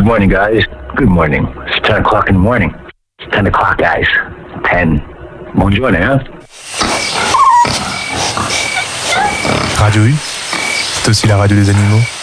Good morning, guys. Good morning. It's 10 o'clock in the morning. 10 o'clock, guys. 10. Buongiorno, hein? Radio U, c'est aussi la radio des animaux.